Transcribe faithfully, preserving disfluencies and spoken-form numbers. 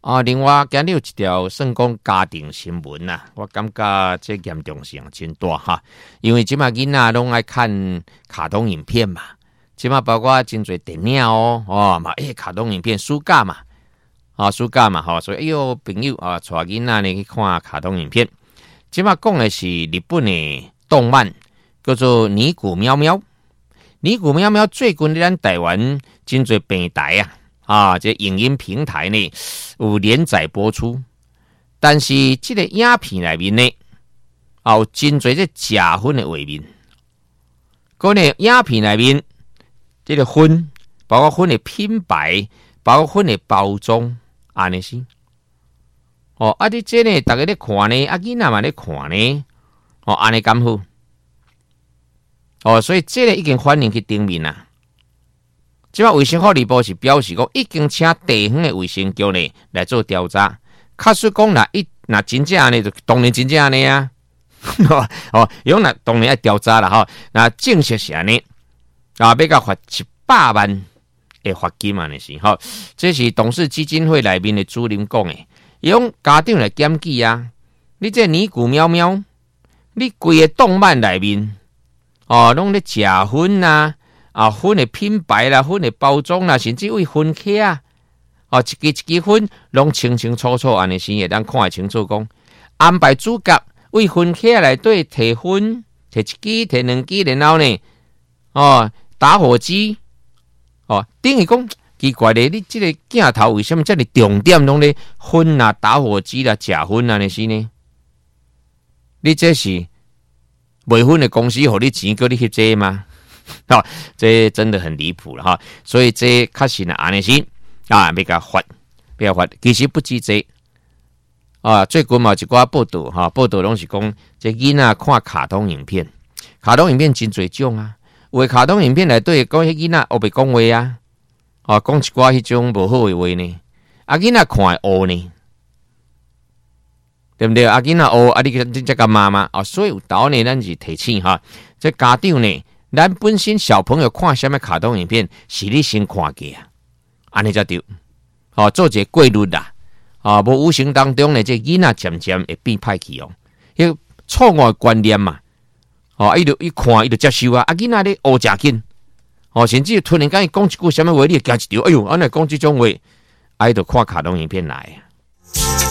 啊，另外今日有一条算讲家庭新闻呐、啊，我感觉这严重性真大哈，因为即马囡仔拢爱看卡通影片嘛，即马包括真侪电影哦，哦嘛，诶、欸，卡通影片暑假嘛，啊暑假嘛，吼、哦，所以哎呦朋友啊，带囡仔呢去看卡通影片，即马讲的是日本的动漫，叫做《尼古喵喵》，尼古喵喵最近咱台湾真侪平台啊。啊，这影音平台呢有连载播出，但是这个影片里面呢，啊有真侪这假婚的画面。嗰呢影片里面，这个婚，包括婚的品牌，包括婚的包装，安尼是。哦，啊，你这呢，大家咧看呢，啊囡仔嘛咧看呢，哦，安尼咁好。哦，所以这个已经反映去顶面啦。即摆卫生福利部是表示讲，已经请地方的卫生局呢来做调查。假使讲啦，一那真正呢，就当然真正呢啊，哦，用那当然要调查啦吼。那正式是安尼啊，要甲罚一百万的罚金嘛，呢是吼。这是董事基金会内面的主任讲的，用家长来检举啊。你这尼古喵喵，你规个动漫内面哦，拢咧假婚呐。啊，婚的品牌啦，婚的包装啦，甚至为婚客啊，哦，一支一支婚拢清清楚楚，安尼先会当看得清楚讲，安排主角为婚客来对提婚，提一支，提两支，然后呢，哦，打火机，哦，等于讲奇怪咧，你这个镜头为什么这么重点拢咧婚啊、打火机啦、假婚啊那些呢？你这是未婚的公司，互你钱叫你去做吗？哦，这真的很离谱了哈，所以这确实呢，安尼是啊，要甲罚，要罚。其实不止这啊，最近嘛一寡报道哈，报道拢是讲，这囡仔看卡通影片，卡通影片真侪种啊，有的卡通影片内底讲迄囡仔学袂讲话啊，哦，讲一寡迄种无好的话呢，啊囡仔看会学呢，对不对？啊囡仔学，啊你真正甲妈妈啊，所以有道呢，咱是提醒哈，这家长呢。咱本身小朋友看什么卡通影片，是你先看嘅啊，安尼才对。哦，做一个规律啦，啊，无无形当中呢，这囡仔渐渐会变歹去哦。迄错误的观念嘛，哦，伊就一看伊就接受啊，啊囡仔咧学真紧，哦，甚至突然间伊讲一句什么话，你会惊一跳，哎呦，安尼讲这种话，啊，伊就看卡通影片来。